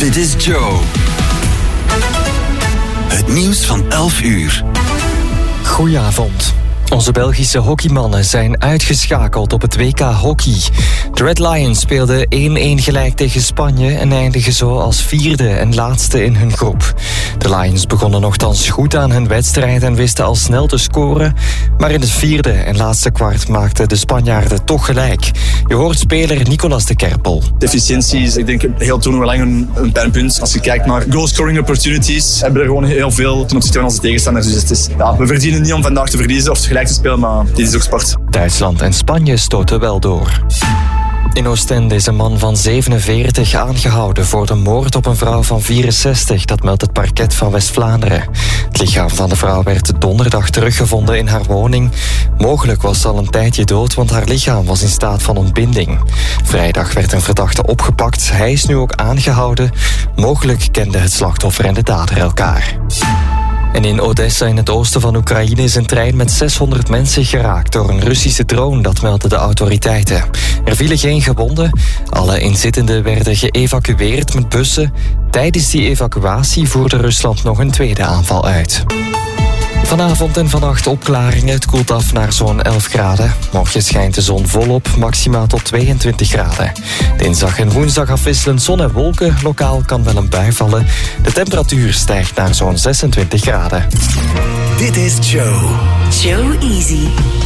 Dit is Joe. Het nieuws van 11 uur. Goedenavond. Onze Belgische hockeymannen zijn uitgeschakeld op het WK Hockey. De Red Lions speelden 1-1 gelijk tegen Spanje en eindigen zo als vierde en laatste in hun groep. De Lions begonnen nogthans goed aan hun wedstrijd en wisten al snel te scoren. Maar in het vierde en laatste kwart maakten de Spanjaarden toch gelijk. Je hoort speler Nicolas de Kerpel. De efficiëntie is, ik denk, heel toernooi lang een pijnpunt. Als je kijkt naar goal-scoring opportunities, hebben we er gewoon heel veel ten opzichte van onze tegenstanders. Dus het is, we verdienen niet om vandaag te verliezen of gelijk te spelen, maar dit is ook sport. Duitsland en Spanje stoten wel door. In Oostende is een man van 47 aangehouden voor de moord op een vrouw van 64. Dat meldt het parket van West-Vlaanderen. Het lichaam van de vrouw werd donderdag teruggevonden in haar woning. Mogelijk was ze al een tijdje dood, want haar lichaam was in staat van ontbinding. Vrijdag werd een verdachte opgepakt. Hij is nu ook aangehouden. Mogelijk kenden het slachtoffer en de dader elkaar. En in Odessa in het oosten van Oekraïne is een trein met 600 mensen geraakt door een Russische drone, dat melden de autoriteiten. Er vielen geen gewonden. Alle inzittenden werden geëvacueerd met bussen. Tijdens die evacuatie voerde Rusland nog een tweede aanval uit. Vanavond en vannacht opklaringen. Het koelt af naar zo'n 11 graden. Morgen schijnt de zon volop, maximaal tot 22 graden. Dinsdag en woensdag afwisselend zon en wolken. Lokaal kan wel een bui vallen. De temperatuur stijgt naar zo'n 26 graden. Dit is Joe. Joe Easy.